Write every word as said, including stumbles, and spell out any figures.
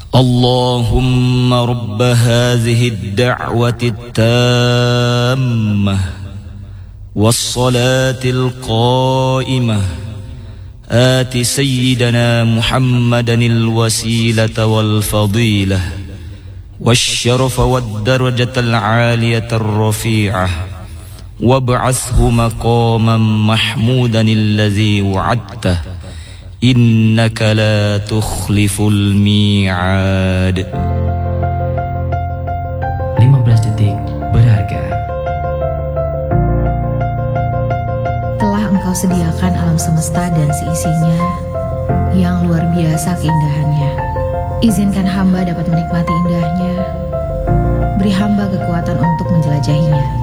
اللهم رب هذه الدعوة التامة والصلاة القائمة آت سيدنا محمدا الوسيلة والفضيلة والشرف والدرجة العالية الرفيعة وابعثه مقاما محمودا الذي وعدته إنك لا تخلف الميعاد. lima belas detik berharga. Telah Engkau sediakan alam semesta dan seisinya yang luar biasa keindahannya. Izinkan hamba dapat menikmati indahnya. Beri hamba kekuatan untuk menjelajahinya.